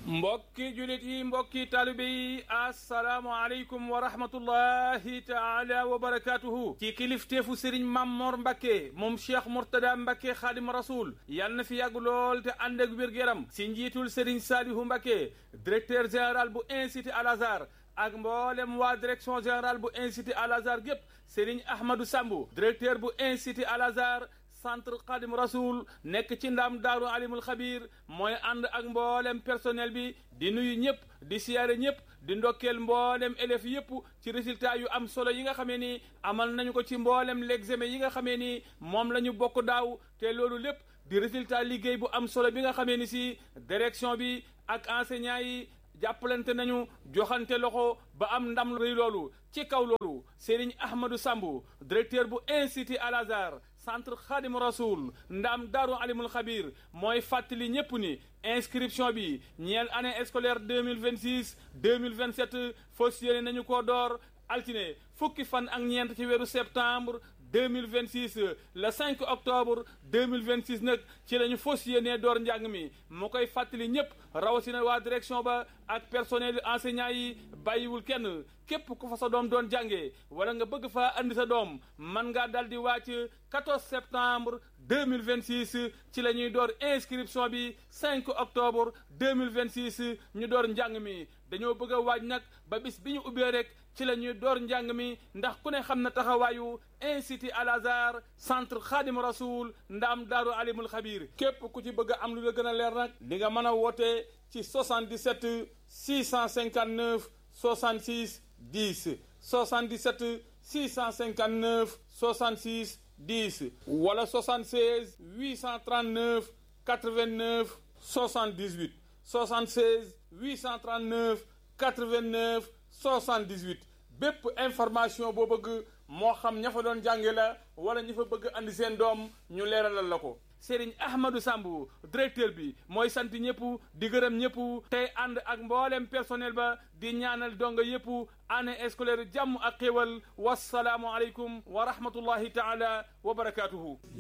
mbokki julit yi mbokki taalibe yi assalaamu aleykum wa rahmatullahi taala wa barakatuhu ci kilifteefu sëriñ Mamor Mbacke moom Cheikh Mourtada Mbacke xaadim rasul yal na fi yàgg lool te ànd ak wér-gu-yaram si njiitul sëriñ Salihu Mbacke directeur général bu institut Al Azhar ak mboolem waa direction générale bu institut Al Azhar gépp sëriñ Ahmadou Sambu directeur bu institut Al Azhar centre Xadim Rasoul nekk ci ndam daaru alimul xabir mooy ànd ak mboolem personnel bi di nuyu ñëpp di siyaare ñëpp di ndokkeel mboolem élèves yëpp ci résultat yu am solo yi nga xamee ni amal nañu ko ci mboolem l'examen yi nga xamee ni moom la ñu bokk daaw te loolu lépp di résultat liggéey bu am solo bi nga xamee ni si direction bi ak enseignants yi jàppalante nañu joxante loxo ba am ndam rëy loolu ci kaw loolu Serigne Ahmadou Sambu directeur bu institut Al Azhar centre Khadim Rasoul ndam daaru alimul xabir mooy fàttali ñëpp ni inscription bi ñeel année scolaire 2026 2027 fas yéene nañu ko door altine fukki fan ak ñeent ci weeru septembre 2026 le 5 octobre 2026 nag ci la ñu fas yéene door njàng mi moo koy fàttali ñëpp rawatina waa direction ba ak personnel enseignant yi bàyyiwul kenn képp ku fa sa doom doon jàngee wala nga bëgg faa andi sa doom man ngaa dal di wàcc 14 septembre 2026 ci la ñuy door inscription bi 5 octobre 2026 ñu door njàng mi dañoo bëgg a waaj nag ba bis bi ñu ubbee rek ci la ñuy door njàng mi ndax ku ne xam na taxawaayu institut Al Azhar centre Khadim Rasoul ndam daaru alimul xabir képp ku ci bëgg a am lu la gën a leer nag di nga mën a woote ci 77 659 66 10 77 659 66 10 wala 76 839 89 78 76 839 89 78 bépp information boo bëgg moo xam ña fa doon jànge la wala ñi fa bëgg andi seen doom ñu leeralal la ko Serigne Ahmadou Sambu directeur bi mooy sant ñëpp di gërëm ñëpp tey ànd ak mboolem personnel ba di ñaanal donga yëpp année scolaire jàmm ak xéewal wasalaamu aleykum wa rahmatullahi taala wa barakatuhu